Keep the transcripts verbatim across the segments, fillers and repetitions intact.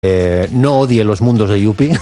Eh, no odie los mundos de Yuppie.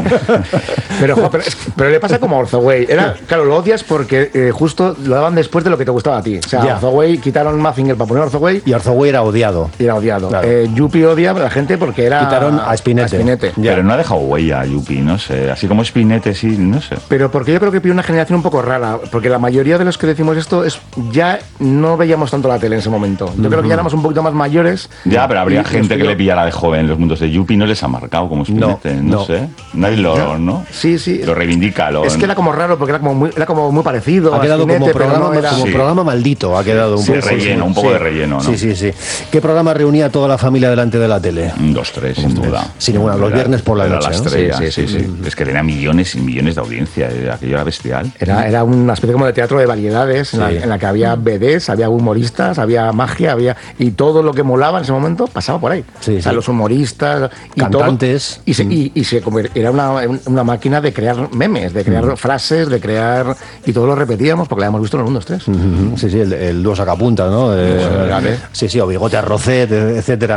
pero, jo, pero, es, pero le pasa como a Orzoway. Era, claro, lo odias porque eh, justo lo daban después de lo que te gustaba a ti. O sea, yeah. Orzoway quitaron Mazinger para poner Orzoway. Y Orzoway era odiado. Y era odiado. Claro. Eh, Yuppie odia a la gente porque era. Quitaron a Spinette. A Spinette. Pero no ha dejado huella a Yuppie, no sé. Así como Spinette, sí, no sé. Pero porque yo creo que pide una generación un poco rara. Porque la mayoría de los que decimos esto es ya no veíamos tanto la tele en ese momento. Yo uh-huh. creo que ya éramos un poquito más mayores. Ya, pero habría gente que le pillara de joven los mundos de Yuppie, no les ha marcado. Como Spinette, no, no, no sé. Nadie lo, ¿no? Sí, sí. Lo reivindica. Lo, es que era como raro porque era como muy, era como muy parecido. Ha quedado Spinette, como, programa, no era... como sí. programa maldito. Ha quedado un sí, poco de relleno, un poco sí. de relleno, ¿no? Sí, sí, sí. ¿Qué programa reunía a toda la familia delante de la tele? Un, dos, tres, sin duda. Sin ninguna, los viernes por la era noche. La ¿no? estrella, sí, sí, sí, sí. Mm. Es que tenía millones y millones de audiencia. Aquello era bestial. Era, era una especie como de teatro de variedades sí. en, la, en la que había bebés, había humoristas, había magia, había y todo lo que molaba en ese momento pasaba por ahí. Sí, o sea, sí. los humoristas, y cantantes. Todo, y, se, y, y se era una, una máquina de crear memes, de crear mm. frases, de crear. Y todo lo repetíamos porque la habíamos visto en los uno, dos, tres. Mm-hmm. Sí, sí, el, el dúo sacapunta, ¿no? Eh, vale. Sí, sí, o Bigote a Rocet, etcétera.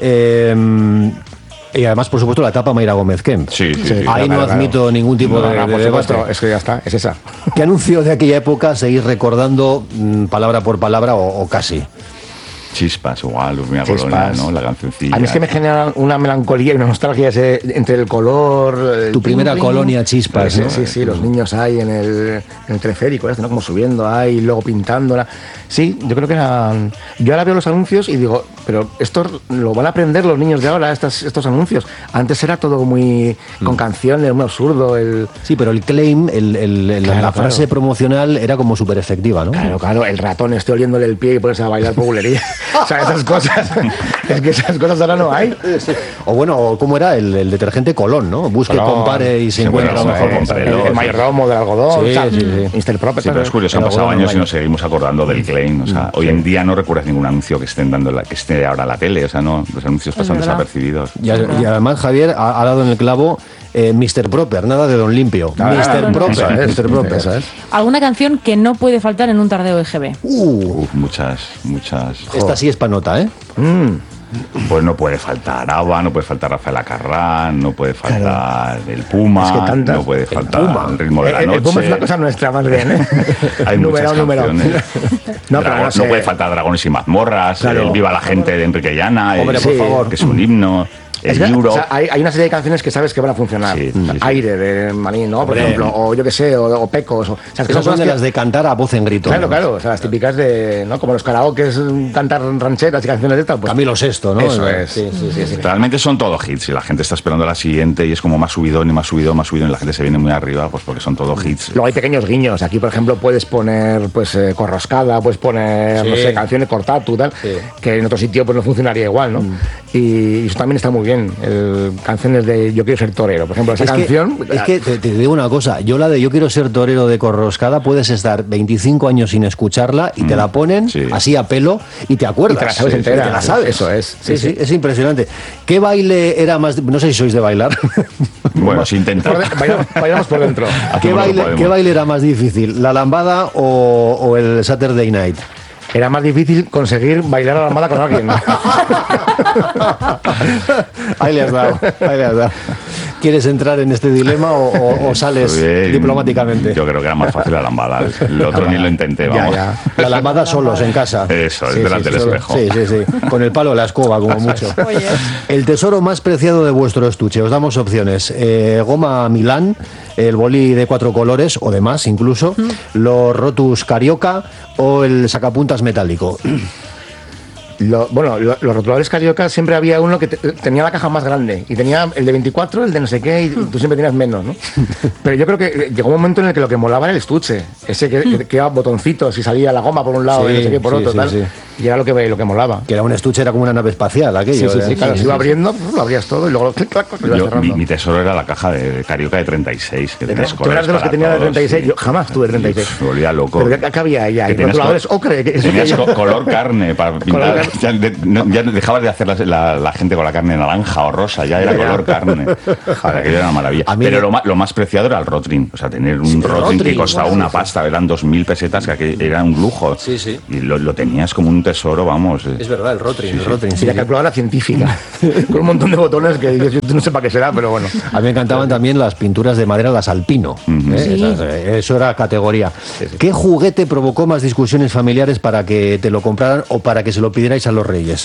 Eh. Y además, por supuesto, la etapa Mayra Gómez Kemp. Sí, sí, sí, sí, ahí claro, no admito claro. ningún tipo no, de, no, de por debate. Supuesto, es que ya está, es esa. ¿Qué anuncio de aquella época seguís recordando mmm, palabra por palabra o, o casi? Chispas, igual, Luz Colonia, ¿no? La cancioncilla. A mí es que me genera una melancolía y una nostalgia ese, entre el color. El tu primera ping, colonia Chispas, sí, ¿no? Sí, sí, los niños ahí en el, en el teleférico, ¿no? Como subiendo ahí, luego pintándola. Sí, yo creo que eran. Yo ahora veo los anuncios y digo, pero esto lo van a aprender los niños de ahora, estos, estos anuncios. Antes era todo muy. con mm. canciones, muy absurdo. El... Sí, pero el claim, el, el, el, claro, la frase claro. promocional era como súper efectiva, ¿no? Claro, claro, el ratón esté oliéndole el pie y ponerse a bailar por bulería. O sea, esas cosas, es que esas cosas ahora no hay. O bueno, ¿cómo era? El, el detergente Colón, ¿no? Busque, Colón, compare y se encuentra bueno, lo mejor. es, el, el mayordomo del algodón, sí, o sea, sí, sí. mister Proper. Sí, pero es curioso, han pasado años y nos seguimos acordando del claim. O sea, sí. hoy en día no recuerdas ningún anuncio que estén dando la, que esté ahora en la tele. O sea, no, los anuncios pasan desapercibidos. Y, y además, Javier ha, ha dado en el clavo. Eh, mister Proper, nada de Don Limpio. Ah, mister no, Proper. no, no, mister Proper. ¿sabes? ¿Alguna canción que no puede faltar en un tardeo E G B? Uh, Uf, muchas, muchas. Esta sí es panota, ¿eh? Mm. Pues no puede faltar Ava, no puede faltar Rafael Acarrán, no puede faltar claro. el Puma, es que tantas, no puede faltar el, Puma. el ritmo de la el, noche. El Puma es una cosa nuestra más bien, ¿eh? Hay muchas numerado, canciones. No, Dragón, no, sé. no puede faltar Dragones y mazmorras, claro. el Viva la gente de Enrique Llana, Hombre, el, por favor. que es un himno. Es que, o sea, hay, hay una serie de canciones que sabes que van a funcionar. Sí, sí, sí. Aire de Manín, ¿no? Por Hombre. ejemplo, o yo qué sé, o, o Pecos. O, o sea, que son, son de que... las de cantar a voz en grito. Claro, ¿no? Claro, o sea, las típicas de, ¿no? Como los karaokes, cantar rancheras y canciones de estas. Pues, Camilo Sesto, ¿no? Eso es. Sí, sí, sí, sí. Realmente son todo hits y la gente está esperando la siguiente y es como más subidón y más subidón, más subidón y la gente se viene muy arriba, pues porque son todo hits. Luego hay pequeños guiños. Aquí, por ejemplo, puedes poner, pues, eh, Corroscada, puedes poner, sí. no sé, canciones Cortatu, tal, sí. que en otro sitio pues no funcionaría igual, ¿no? Mm. Y, y eso también está muy bien. El, canciones de Yo quiero ser torero, por ejemplo, esa es canción. Que, es que te, te digo una cosa, yo la de Yo quiero ser torero de Corroscada puedes estar veinticinco años sin escucharla y mm, te la ponen sí. así a pelo y te acuerdas. Y te la sabes sí, entera. Te la sabes. Eso es. Sí, sí, sí, es impresionante. ¿Qué baile era más? No sé si sois de bailar. Bueno, si intentas. Bailamos, bailamos por dentro. ¿Qué baile, ¿Qué baile era más difícil? ¿La lambada o, o el Saturday Night? Era más difícil conseguir bailar a la lambada con alguien. Ahí le has dado, ahí le has dado. ¿Quieres entrar en este dilema o, o, o sales Bien, diplomáticamente? Yo creo que era más fácil la lambada. El otro ni lo intenté, vamos. Ya, ya. La lambada solos en casa. Eso, es sí, delante sí, del solo. espejo. Sí, sí, sí. Con el palo de la escoba, como mucho. Oye. El tesoro más preciado de vuestro estuche. Os damos opciones. Eh, goma Milán, el bolí de cuatro colores o de más incluso, mm. los Rotus Carioca o el sacapuntas metálico. Lo, bueno, lo, los rotuladores Carioca siempre había uno que te, tenía la caja más grande y tenía el de veinticuatro, el de no sé qué, y tú siempre tenías menos, ¿no? Pero yo creo que llegó un momento en el que lo que molaba era el estuche, ese que, que, que iba botoncitos y salía la goma por un lado sí, y no sé qué por sí, otro, sí, tal. Sí. Y era lo que, lo que molaba. Que era un estuche, era como una nave espacial, aquello. Sí, sí, sí, claro, sí, se iba sí, abriendo, sí. lo abrías todo y luego clic, clac, lo ibas yo, cerrando. Mi, mi tesoro era la caja de Carioca de treinta y seis. Que ¿Tú eras de los que tenía de treinta y seis? Sí. Yo jamás tuve treinta y seis. Me volvía loco. Pero ¿qué, qué había ahí? ¿Hay rotuladores ocre? Tenías co color carne para pintar. Ya, de, no, ya dejabas de hacer la, la, la gente con la carne naranja o rosa, ya era color carne. Joder, aquello era una maravilla. Pero lo más, lo más preciado era el Rotring. O sea, tener un sí, Rotring que costaba wow, una sí, pasta, eran dos mil pesetas, que era un lujo. Sí, sí. Y lo, lo tenías como un un tesoro, vamos. Es verdad, el Rotring, el Rotring. Sí, la calculadora científica, con un montón de botones que yo no sé para qué será, pero bueno. A mí me encantaban también las pinturas de madera, las Alpino. Uh-huh. ¿eh? Sí. Esas, eh, eso era categoría. Sí, sí. ¿Qué juguete provocó más discusiones familiares para que te lo compraran o para que se lo pidierais a los Reyes?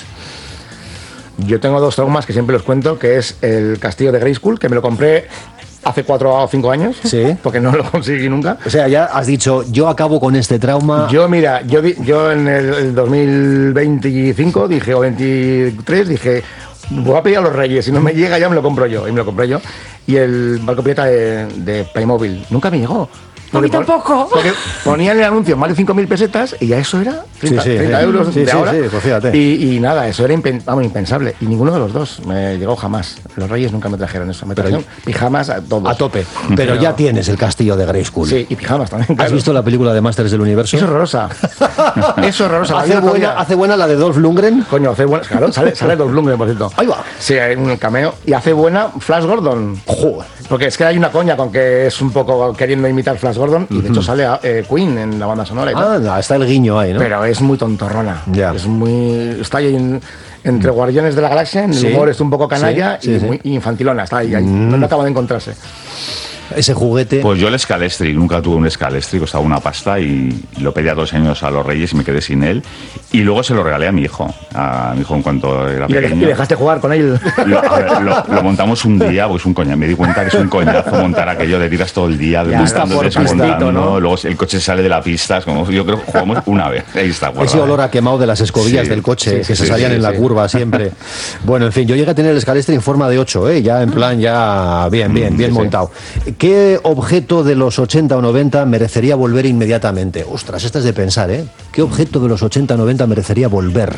Yo tengo dos traumas que siempre los cuento, que es el castillo de Grayskull, que me lo compré hace cuatro o cinco años, Sí. porque no lo conseguí nunca. O sea, ya has dicho, yo acabo con este trauma. Yo, mira, yo, di- yo en el, el dos mil veinticinco dije, o veintitrés, dije, voy a pedir a los Reyes, si no me llega ya me lo compro yo, y me lo compré yo. Y el barco pirata de, de Playmobil nunca me llegó. A mí pon- tampoco. Porque ponían el anuncio más de cinco mil pesetas y ya eso era treinta, Sí, sí, treinta sí. euros Sí, de sí, ahora. sí, pues fíjate. Y, y nada, eso era impen- vamos, impensable. Y ninguno de los dos me llegó jamás. Los Reyes nunca me trajeron eso. Me Pero- trajeron pijamas a todos. A tope. Pero ya tienes el castillo de Grayskull. Sí, y pijamas también. ¿Has claro. visto la película de Masters del Universo? Es horrorosa. Es horrorosa. La vi ¿Hace otro buena, día. hace buena la de Dolph Lundgren? Coño, hace buena. Claro, sale, sale Dolph Lundgren, por cierto. Ahí va. Sí, hay un cameo. Y hace buena Flash Gordon. Joder. Porque es que hay una coña con que es un poco queriendo imitar Flash Gordon. Y de hecho sale eh, Queen en la banda sonora y tal. Ah, no, está el guiño ahí, ¿no? Pero es muy tontorrona. Ya. Es muy. Está ahí en- entre Guardianes de la Galaxia. En el Sí. humor es un poco canalla Sí, sí, y sí. muy infantilona. Está ahí. ahí. No, no acaba de encontrarse. Ese juguete. Pues yo el Scalestri, nunca tuve un Scalestri, costaba una pasta y lo pedí a dos años a los Reyes y me quedé sin él. Y luego se lo regalé a mi hijo, a mi hijo en cuanto era Y, le- pequeño. y dejaste jugar con él. Lo, a ver, lo- lo montamos un día, porque es un coñazo. Me di cuenta que es un coñazo montar aquello de tiras todo el día, Ya, desmontando, por desmontando, pistito, ¿no? luego el coche sale de la pista, es como, yo creo que jugamos una vez. Ahí está, Ese guardado. olor a quemado de las escobillas Sí, del coche sí, que sí, se salían sí, en la sí. curva siempre. Bueno, en fin, yo llegué a tener el Scalestri en forma de ocho, ¿eh? Ya en plan, ya bien, bien, bien sí, sí. montado. ¿Qué objeto de los ochenta o noventa merecería volver inmediatamente? Ostras, esta es de pensar, ¿eh? ¿Qué objeto de los ochenta o noventa merecería volver?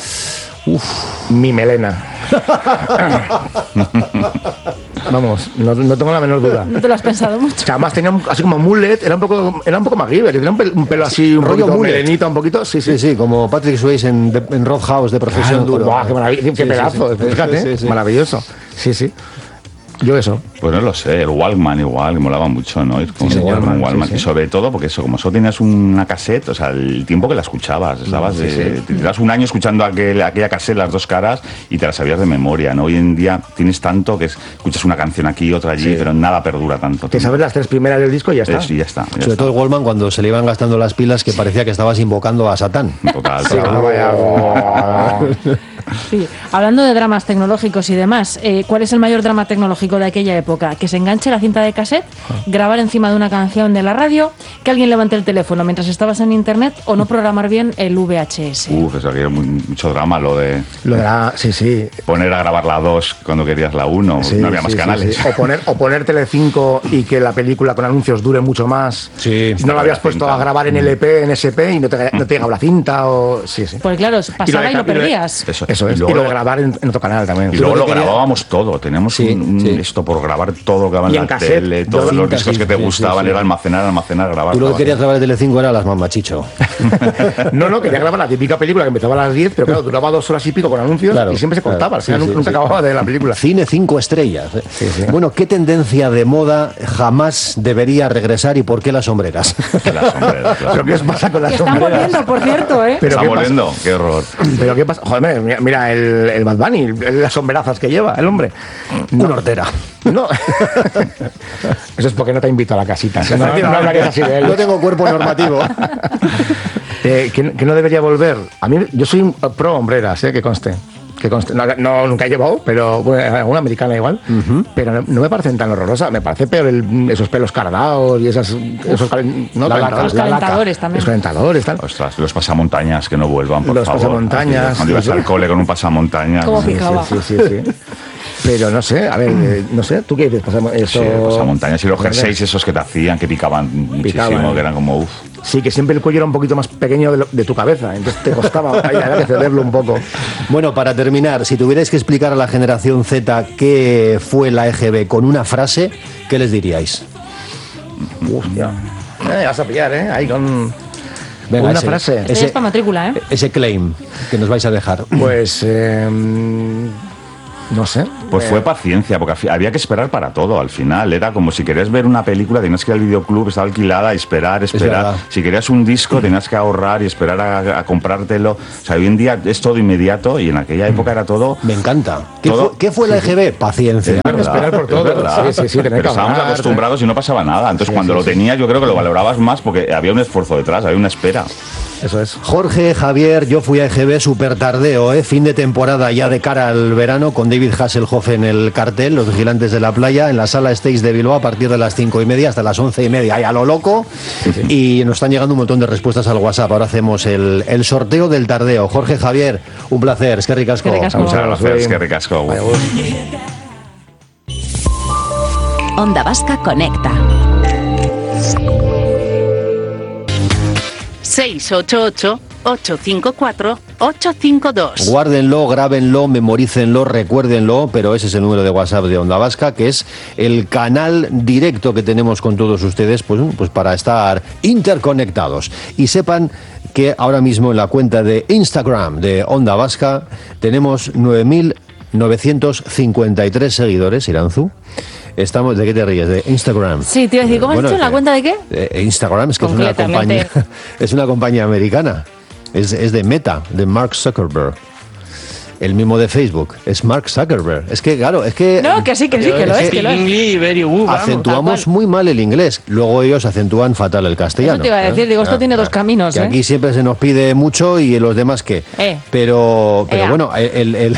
Mi melena. Vamos, no, no tengo la menor duda. No te lo has pensado mucho. O sea, además tenía un- así como mullet, era un poco, era un poco MacGyver, tenía un pelo, un pelo así, un rollo poquito mullet. melenita, un poquito, sí, sí. Sí, sí, como Patrick Swayze en, de- en Roadhouse de Profesión Ah, Duro. guau, qué maravilla, qué Sí, sí, pedazo, sí. fíjate, Sí, sí, sí. maravilloso. Sí, sí. Yo eso. Pues no lo sé, el Walkman igual, que molaba mucho, ¿no? Ir con Sí, un señor, Walkman, sí, Walkman, sí. y sobre todo porque eso, como solo tenías una cassette, o sea, el tiempo que la escuchabas, estabas Sí, de, sí. te tiras un año escuchando aquel, aquella cassette, las dos caras, y te la sabías de memoria, ¿no? Hoy en día tienes tanto que es- escuchas una canción aquí, otra allí, Sí. pero nada perdura tanto. Te sabes las tres primeras del disco y ya está. Eso, y ya está. ya Sobre está. todo el Wallman cuando se le iban gastando las pilas que parecía que estabas invocando a Satán. Total, Sí, total. no vaya- Sí. Hablando de dramas tecnológicos y demás, eh, ¿cuál es el mayor drama tecnológico de aquella época? Que se enganche la cinta de cassette, grabar encima de una canción de la radio, que alguien levante el teléfono mientras estabas en internet o no programar bien el V H S. Uf, eso había muy- mucho drama, lo de Lo de la, sí, sí. poner a grabar la dos cuando querías la uno, Sí, no había más sí, sí, canales. sí. O poner o poner Telecinco y que la película con anuncios dure mucho más. Sí. Si no lo habías La puesto cinta. a grabar en L P, en S P y no te, no te llegaba la cinta o sí, sí. Porque claro, pasaba y, de- lo de- perdías. Eso, Eso es. Y Y, luego lo de lo- grabar en, en otro canal también. Y luego lo lo que quería- grabábamos todo, teníamos Sí, un, un sí. esto por grabar todo lo que daba en Y la en cassette, tele, yo todos los cintas, discos sí, que te sí, sí, gustaban, sí. era almacenar, almacenar, grabar. Tú lo que grabar. querías grabar de Telecinco era las mamachicho. No, no, quería grabar la típica película que empezaba a las diez, pero claro, duraba dos horas y pico con anuncios Claro, y siempre se claro. cortaba. al final Sí, sí, nunca sí. acababa de la película. Cine cinco estrellas. ¿eh? Sí, sí. Bueno, ¿qué tendencia de moda jamás debería regresar y por qué las sombreras? Las sombreras, claro. ¿Pero qué os pasa con las Que están sombreras? volviendo, por cierto, ¿eh? Pero Está ¿qué pasa? volviendo, qué horror. ¿Pero qué pasa? Joder, mira, mira el, el Bad Bunny, las sombrerazas que lleva el hombre. Una hortera. No. Eso es porque no te invito a la casita. No, no, no hablarías así de él. No tengo cuerpo normativo. Eh, ¿que, que no debería volver? A mí, yo soy un pro hombreras, eh, que conste. Que conste. No, no, nunca he llevado, pero bueno, alguna americana igual. Pero no, no me parecen tan horrorosas. Me parece peor el- esos pelos cardados y esas, esos calen- no, La calen- laca. Los la laca. calentadores también. Los calentadores, tal. Ostras, los pasamontañas que no vuelvan, por Los favor. pasamontañas, Cuando ibas sí, sí. al cole con un pasamontañas. ¿Cómo ¿no? pica? Picaba. Sí, sí, sí, sí. Pero no sé, a ver, eh, no sé, ¿tú qué dices? Pasamos- Sí, eso- pasamontañas y los jerseys esos que te hacían, que picaban muchísimo, Picaban. que eran como uff. Sí, que siempre el cuello era un poquito más pequeño de, lo- de tu cabeza, entonces te costaba ahí, había que cederlo un poco. Bueno, para terminar, si tuvierais que explicar a la generación Z qué fue la E G B con una frase, ¿qué les diríais? Hostia. Eh, vas a pillar, ¿eh? Ahí con Venga, una ese- frase. Ese Ese, es para matrícula, ¿eh? ese claim que nos vais a dejar. Pues... eh, No sé. Pues eh... fue paciencia, porque había que esperar para todo al final. Era como si querías ver una película, tenías que ir al videoclub, estaba alquilada, esperar, esperar. Si querías un disco, tenías que ahorrar y esperar a, a comprártelo. O sea, hoy en día es todo inmediato y en aquella época era todo... Me encanta. ¿Qué, todo... fue, ¿qué fue la E G B? Paciencia. Hay que esperar por todo. Sí, sí, sí, pero estábamos hablar, acostumbrados y no pasaba nada. Entonces sí, cuando sí, lo tenías yo creo que lo valorabas más porque había un esfuerzo detrás, había una espera. Eso es. Jorge, Javier, yo fui a E G B súper tardeo, ¿eh? Fin de temporada ya de cara al verano, con David Hasselhoff en el cartel, Los Vigilantes de la Playa, en la sala Stage de Bilbao a partir de las cinco y media hasta las once y media, ahí a lo loco. Sí, sí. Y nos están llegando un montón de respuestas al WhatsApp. Ahora hacemos el, el sorteo del tardeo. Jorge, Javier, un placer. Es que ricasco. Muchas gracias, es que ricasco. Onda Vasca Conecta. seis ocho ocho, ocho cinco cuatro, ocho cinco dos. Guárdenlo, grábenlo, memorícenlo, recuérdenlo, pero ese es el número de WhatsApp de Onda Vasca, que es el canal directo que tenemos con todos ustedes, pues, pues para estar interconectados. Y sepan que ahora mismo en la cuenta de Instagram de Onda Vasca tenemos nueve mil novecientos cincuenta y tres seguidores, Iranzu. Estamos, ¿de qué te ríes? ¿De Instagram? Sí, te iba a decir, ¿cómo has bueno, dicho? ¿En la cuenta de qué? Eh, Instagram, es que es una compañía, es una compañía americana. Es, es de Meta, de Mark Zuckerberg. El mismo de Facebook, es Mark Zuckerberg. Es que, claro, es que... No, que sí, que sí, que lo es, que lo es. Acentuamos muy mal el inglés, luego ellos acentúan fatal el castellano. Eso te iba a decir, digo, esto ah, tiene ah, dos caminos, que ¿eh? Aquí siempre se nos pide mucho y los demás qué. Eh. Pero, pero bueno, el, el,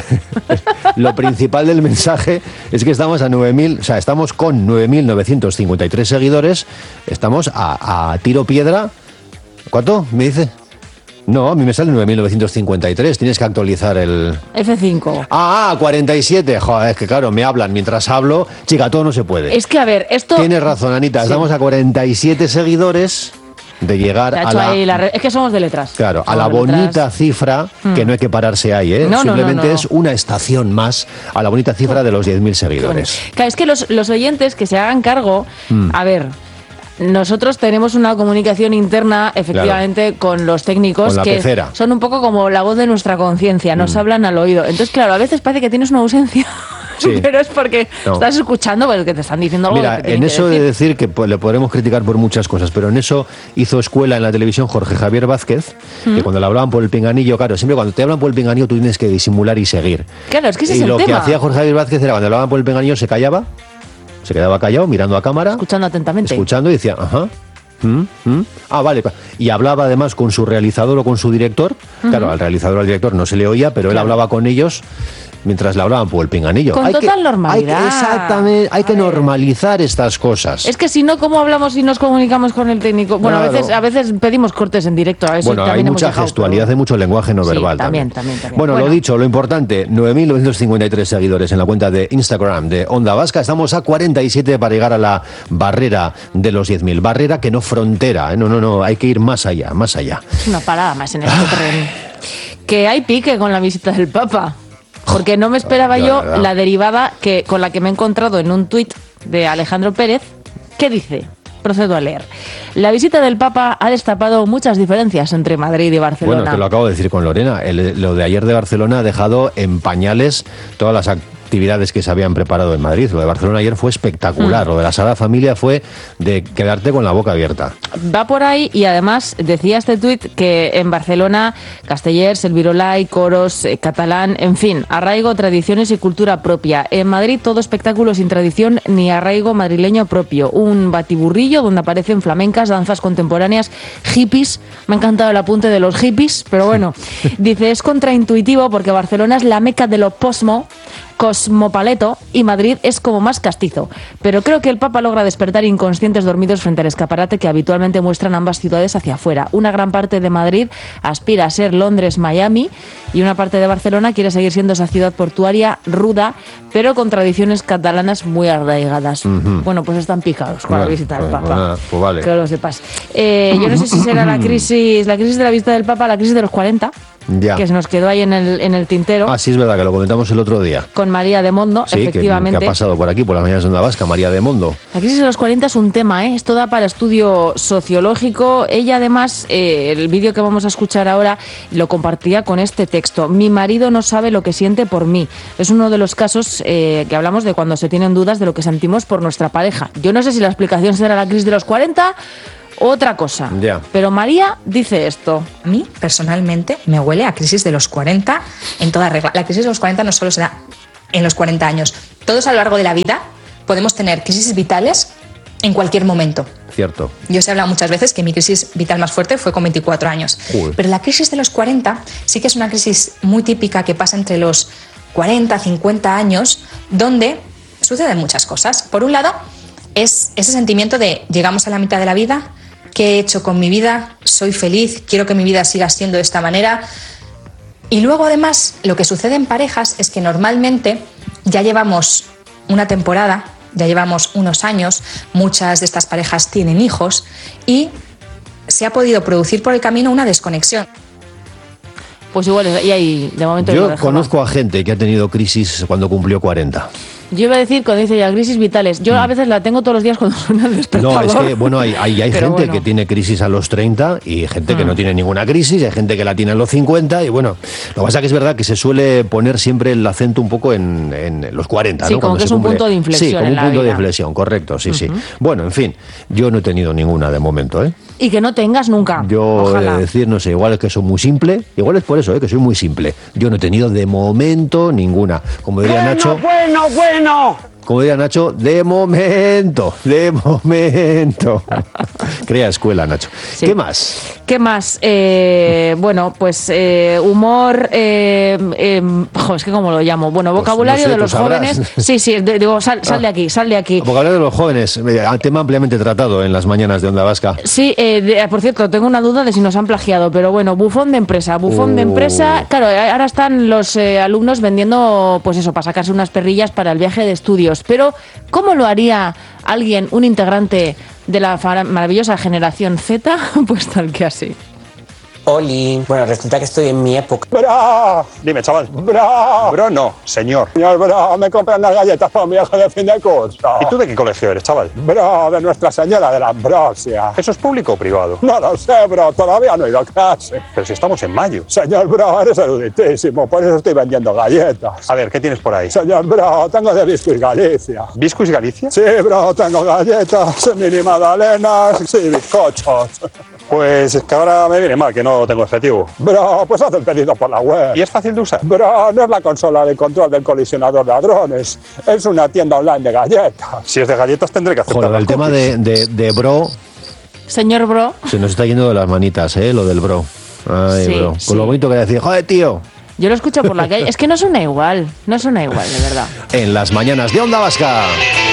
lo principal del mensaje es que estamos a nueve mil, o sea, estamos con nueve mil novecientos cincuenta y tres seguidores, estamos a, a tiro piedra. ¿Cuánto me dice? No, a mí me sale nueve mil novecientos cincuenta y tres. Tienes que actualizar el... F cinco. Ah, cuarenta y siete. Joder, es que claro, me hablan mientras hablo. Chica, todo no se puede. Es que, a ver, esto... Tienes razón, Anita. Sí. Estamos a cuarenta y siete seguidores de llegar a la... Ahí la re... Es que somos de letras. Claro, somos a la bonita letras. Cifra, mm. que no hay que pararse ahí, ¿eh? No, Simplemente no, no, no. es una estación más a la bonita cifra de los diez mil seguidores. Bueno. Claro, es que los, los oyentes que se hagan cargo... Mm. A ver... Nosotros tenemos una comunicación interna, efectivamente, claro, con los técnicos, con que pecera. Son un poco como la voz de nuestra conciencia, nos mm. hablan al oído. Entonces, claro, a veces parece que tienes una ausencia, sí. pero es porque no. estás escuchando, pues, que te están diciendo algo. Mira, que en eso que decir. de decir que pues, le podremos criticar por muchas cosas, pero en eso hizo escuela en la televisión Jorge Javier Vázquez, mm. que cuando le hablaban por el pinganillo, claro, siempre cuando te hablan por el pinganillo tú tienes que disimular y seguir. Claro, es que ese y es el lo tema. que hacía Jorge Javier Vázquez era cuando le hablaban por el pinganillo se callaba, se quedaba callado, mirando a cámara. Escuchando atentamente. Escuchando y decía, ajá. ¿Mm? ¿Mm? Ah, vale. Y hablaba además con su realizador o con su director. Uh-huh. Claro, al realizador o al director no se le oía, pero claro, él hablaba con ellos mientras le hablaban por el pinganillo. Con hay total que, normalidad. Hay que, exactamente, hay que normalizar estas cosas. Es que si no, ¿cómo hablamos y nos comunicamos con el técnico? Bueno, claro. a veces a veces pedimos cortes en directo. A eso bueno, también hay mucha dejado, gestualidad, pero... hay mucho lenguaje no sí, verbal también, también. también, también. Bueno, bueno, lo dicho, lo importante, nueve mil novecientos cincuenta y tres seguidores en la cuenta de Instagram de Onda Vasca. Estamos a cuarenta y siete para llegar a la barrera de los diez mil. Barrera que no frontera, ¿eh? No, no, no, hay que ir más allá, más allá. Es una parada más en este terreno. Que hay pique con la visita del Papa. Porque no me esperaba yo la derivada que con la que me he encontrado en un tuit de Alejandro Pérez, que dice, procedo a leer, la visita del Papa ha destapado muchas diferencias entre Madrid y Barcelona. Bueno, te lo acabo de decir con Lorena, el, lo de ayer de Barcelona ha dejado en pañales todas las actividades que se habían preparado en Madrid. Lo de Barcelona ayer fue espectacular, mm. lo de la Sagrada Familia fue de quedarte con la boca abierta. Va por ahí y además decía este tuit que en Barcelona Castellers, el Virolai, coros, eh, catalán, en fin, arraigo, tradiciones y cultura propia. En Madrid todo espectáculo sin tradición ni arraigo madrileño propio. Un batiburrillo donde aparecen flamencas, danzas contemporáneas, hippies. Me ha encantado el apunte de los hippies, pero bueno, dice, es contraintuitivo porque Barcelona es la meca de lo posmo, cosmopaleto, y Madrid es como más castizo. Pero creo que el Papa logra despertar inconscientes dormidos frente al escaparate que habitualmente muestran ambas ciudades hacia afuera. Una gran parte de Madrid aspira a ser Londres, Miami, y una parte de Barcelona quiere seguir siendo esa ciudad portuaria ruda, pero con tradiciones catalanas muy arraigadas. Uh-huh. Bueno, pues están picados con bueno, la visita del Papa. Pues, pues vale. Que lo sepas. Eh, yo no sé si será la crisis, la crisis de la visita del Papa, la crisis de los cuarenta. Ya. que se nos quedó ahí en el, en el tintero. Ah, sí, es verdad, que lo comentamos el otro día. Con María de Mondo, Sí, efectivamente. Que, que ha pasado por aquí, por las mañanas de Onda Vasca, María de Mondo. La crisis de los cuarenta es un tema, ¿eh? Esto da para estudio sociológico. Ella, además, eh, el vídeo que vamos a escuchar ahora lo compartía con este texto. Mi marido no sabe lo que siente por mí. Es uno de los casos eh, que hablamos de cuando se tienen dudas de lo que sentimos por nuestra pareja. Yo no sé si la explicación será la crisis de los cuarenta... Otra cosa. Ya. Pero María dice esto. A mí, personalmente, me huele a crisis de los cuarenta en toda regla. La crisis de los cuarenta no solo se da en los cuarenta años. Todos a lo largo de la vida podemos tener crisis vitales en cualquier momento. Cierto. Yo os he hablado muchas veces que mi crisis vital más fuerte fue con veinticuatro años. Uy. Pero la crisis de los cuarenta sí que es una crisis muy típica que pasa entre los cuarenta, cincuenta años, donde suceden muchas cosas. Por un lado, es ese sentimiento de llegamos a la mitad de la vida. ¿Qué he hecho con mi vida? Soy feliz, quiero que mi vida siga siendo de esta manera. Y luego, además, lo que sucede en parejas es que normalmente ya llevamos una temporada, ya llevamos unos años, muchas de estas parejas tienen hijos y se ha podido producir por el camino una desconexión. Pues igual, y ahí, de momento... Yo lo dejamos. conozco a gente que ha tenido crisis cuando cumplió cuarenta. Yo iba a decir, cuando dice ya crisis vitales, yo a veces la tengo todos los días cuando suena el despertador. No, es que, bueno, hay, hay, hay Pero gente bueno. que tiene crisis a los treinta y gente que no tiene ninguna crisis, hay gente que la tiene a los cincuenta y bueno, lo que pasa es que es verdad que se suele poner siempre el acento un poco en, en los cuarenta, Sí, ¿no? como Cuando que se es un cumple- punto de inflexión Sí, como en un la punto de vida. inflexión, correcto, sí, sí. Bueno, en fin, yo no he tenido ninguna de momento, ¿eh? Y que no tengas nunca. Yo Ojalá. he de decir, no sé, igual es que soy muy simple, igual es por eso, ¿eh? Que soy muy simple. Yo no he tenido de momento ninguna. Como diría Nacho... bueno, bueno. Como diría Nacho, de momento, de momento. Crea escuela, Nacho. Sí. ¿Qué más? ¿Qué más? Eh, bueno, pues eh, humor, eh, eh, jo, es que cómo lo llamo. Bueno, vocabulario no sé, de tú los sabrás. jóvenes. Sí, sí, de- digo, sal, sal de aquí, sal de aquí. Vocabulario de los jóvenes, eh, tema ampliamente tratado en las mañanas de Onda Vasca. Sí, eh, de- por cierto, tengo una duda de si nos han plagiado, pero bueno, bufón de empresa, bufón de Oh. empresa. Claro, eh, ahora están los eh, alumnos vendiendo, pues eso, para sacarse unas perrillas para el viaje de estudios. Pero, ¿cómo lo haría alguien, un integrante de la fara- maravillosa generación Z? Pues tal que así. Oli, bueno, resulta que estoy en mi época. Bro, dime, chaval. Bro, bro, no, señor. Señor, bro, me compran las galletas para mi hijo de fin de curso. ¿Y tú de qué colegio eres, chaval? Bro, de Nuestra Señora de la Ambrosia. ¿Eso es público o privado? No lo sé, bro, todavía no he ido a clase. Pero si estamos en mayo. Señor, bro, eres eruditísimo, por eso estoy vendiendo galletas. A ver, ¿qué tienes por ahí? Señor, bro, tengo de Biscuit Galicia. ¿Biscuit Galicia? Sí, bro, tengo galletas, mini magdalenas, sí, bizcochos. Pues es que ahora me viene mal que no tengo efectivo. Bro, pues haz el pedido por la web. ¿Y es fácil de usar? Bro, no es la consola de control del colisionador de hadrones. Es una tienda online de galletas. Si es de galletas tendré que aceptar. Joder, el tema de, de, de bro Señor Bro, se nos está yendo de las manitas, ¿eh? Lo del bro. Ay, Sí, bro. sí. Con lo bonito que decía, joder, tío. yo lo escucho por la calle. Es que no suena igual, no suena igual, de verdad. En las mañanas de Onda Vasca.